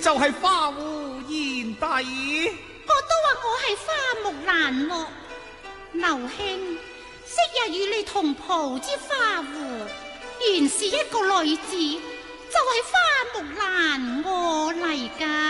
就係花湖賢弟？ 我都話我係花木蘭喎。劉兄，昔日與你同袍之花湖，原是一個女子，就係花木蘭我嚟噶。